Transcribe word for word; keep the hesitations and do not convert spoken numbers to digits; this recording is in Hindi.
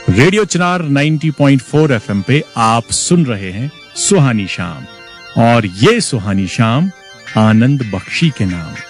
रेडियो चिनार नब्बे पॉइंट चार एफएम पे आप सुन रहे हैं सुहानी शाम, और ये सुहानी शाम आनंद बख्शी के नाम।